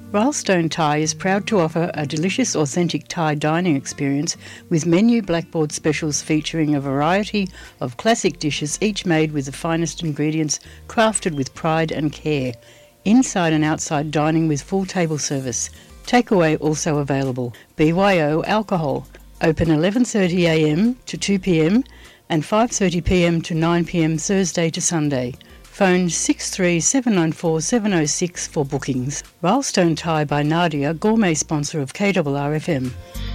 Rylestone Thai is proud to offer a delicious, authentic Thai dining experience with menu blackboard specials featuring a variety of classic dishes, each made with the finest ingredients, crafted with pride and care. Inside and outside dining with full table service. Takeaway also available. BYO alcohol. Open 11:30am to 2pm and 5:30pm to 9pm Thursday to Sunday. Phone 63 794 706 for bookings. Rylestone Thai by Nadia, gourmet sponsor of KRRFM.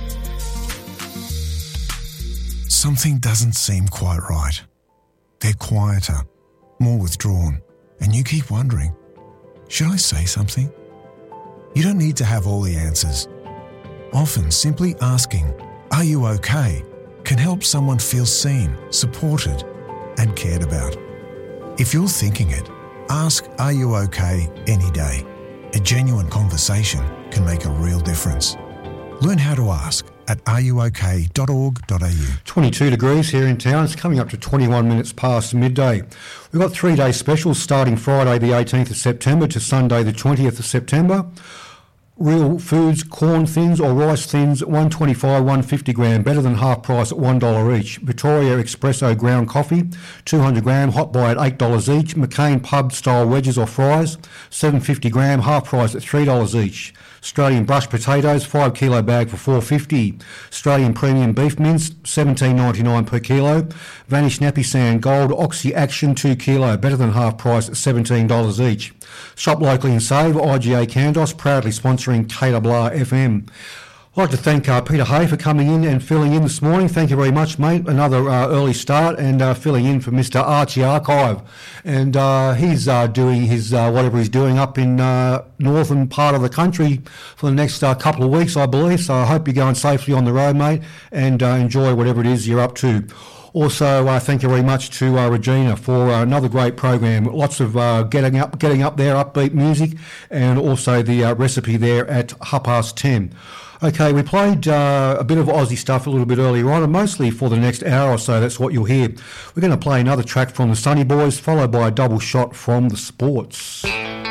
Something doesn't seem quite right. They're quieter, more withdrawn, and you keep wondering, should I say something? You don't need to have all the answers. Often simply asking, "Are you okay?" can help someone feel seen, supported, and cared about. If you're thinking it, ask "Are you okay?" any day. A genuine conversation can make a real difference. Learn how to ask at areyouok.org.au. 22 degrees here in town. It's coming up to 21 minutes past midday. We've got 3-day specials starting Friday the 18th of September to Sunday the 20th of September. Real Foods corn thins or rice thins, 125, 150 gram, better than half price at $1 each. Victoria Espresso ground coffee, 200 gram, hot buy at $8 each. McCain pub style wedges or fries, 750 gram, half price at $3 each. Australian brushed potatoes, 5 kilo bag for $4.50. Australian premium beef mince, $17.99 per kilo. Vanish Nappy Sand Gold Oxy Action 2 kilo, better than half price at $17 each. Shop locally and save. IGA Candos, proudly sponsoring KRRFM. I'd like to thank Peter Hay for coming in and filling in this morning. Thank you very much, mate. Another early start and filling in for Mr. Archie Archive. And he's doing his whatever he's doing up in northern part of the country for the next couple of weeks, I believe. So I hope you're going safely on the road, mate, and enjoy whatever it is you're up to. Also, thank you very much to Regina for another great program. Lots of getting up there, upbeat music, and also the recipe there at 10:30. Okay, we played a bit of Aussie stuff a little bit earlier on, and mostly for the next hour or so, that's what you'll hear. We're going to play another track from the Sunny Boys, followed by a double shot from the Sports.